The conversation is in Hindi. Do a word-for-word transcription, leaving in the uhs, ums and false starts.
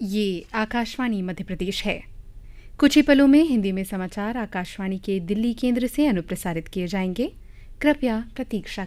ये आकाशवाणी मध्य प्रदेश है। कुछ ही पलों में हिंदी में समाचार आकाशवाणी के दिल्ली केंद्र से अनुप्रसारित किए जाएंगे। कृपया प्रतीक्षा